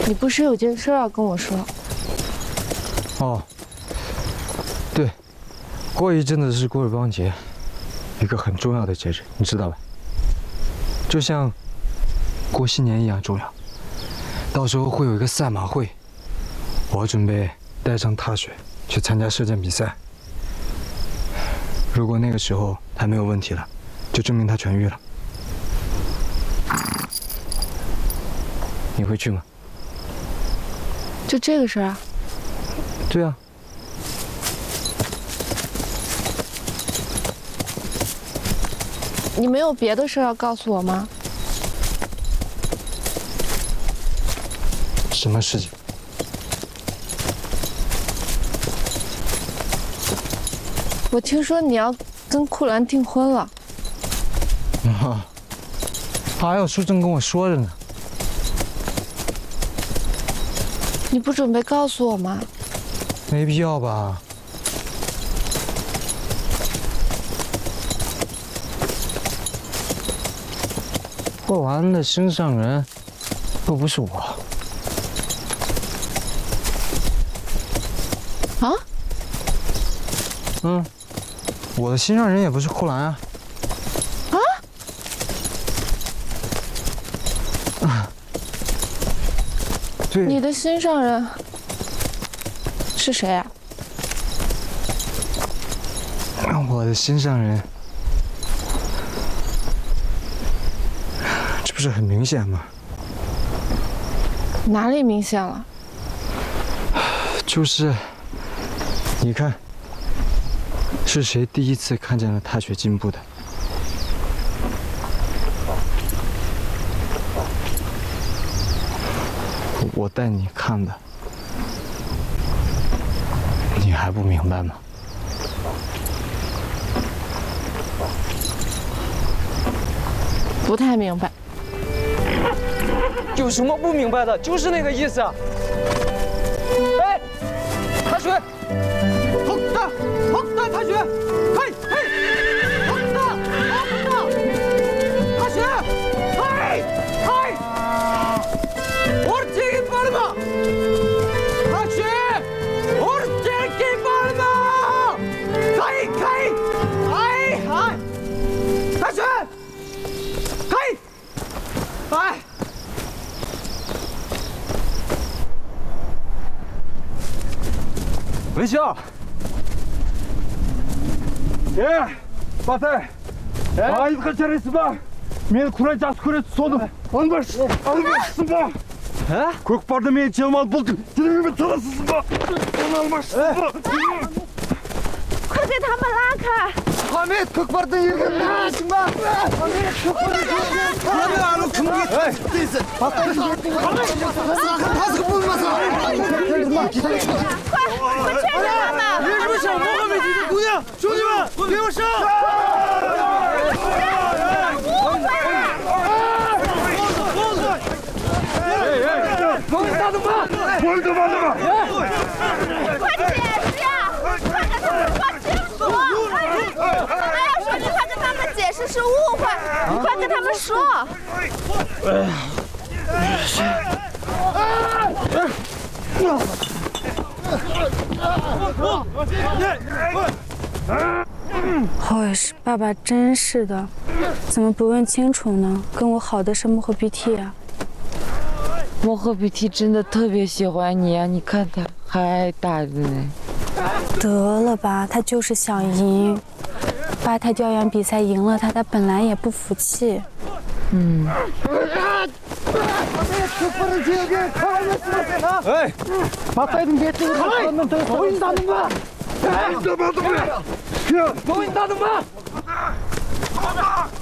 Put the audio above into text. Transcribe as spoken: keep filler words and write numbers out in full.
你不是有件事要跟我说？ 哦，对，过一阵子是古尔邦节，一个很重要的节日，你知道吧？就像过新年一样重要。到时候会有一个赛马会，我准备带上踏雪去参加射箭比赛。如果那个时候他没有问题了，就证明他痊愈了。你会去吗？ 就这个事儿啊？ 对啊。 你没有别的事要告诉我吗？ 什么事情？ 我听说你要跟库兰订婚了。 啊，还有书正跟我说着呢。 你不准备告诉我吗？ 没必要吧。霍兰的心上人又不是我。 啊？ 嗯，我的心上人也不是库兰啊。啊？啊，对。 你的心上人是谁啊？ 我的心上人，这不是很明显吗？ 哪里明显了？ 就是，你看，是谁第一次看见了踏雪进步的？我带你看的，你还不明白吗？ 不太明白。 有什么不明白的？就是那个意思。哎，踏雪，好大，好大，踏雪，嘿，嘿，好大，好大，踏雪，嘿，嘿，我这个巴了吗？踏雪，我这个巴了吗？嘿，嘿，哎，哎，踏雪，嘿，哎。 Вышел! Э, Батай! Айдға жарайсың ба? Мені құрай жас көреді соны. Албаш, албашсың ба? Көкпарды мені жеңіп алып бұл тіліммен таласысың ба? Оны алмашсың ба? 快给他们拉开！ Хамет, көкпардың ерген білмейсің ба? Хамет, көкпардың ерген Хамет, аны кімге дейсің? Батайдың ертің Сақын қазық болмаса! 快，快劝劝他们！ 为什么想我和美弟的姑娘？兄弟们，给我上！放大的吗？放大的吗？ 快解释呀！快跟他们说清楚！还要说你快跟他们解释是误会，你快跟他们说。 侯伟是爸爸，真是的，怎么不问清楚呢？跟我好的是莫赫比蒂啊。 莫赫比蒂真的特别喜欢你啊！你看他还打着呢。 得了吧，他就是想赢。八台调研比赛赢了他，他本来也不服气。 嗯。 哎，把带动别这个他们都投影大动吧！哎，怎么怎么样？投影大动吧！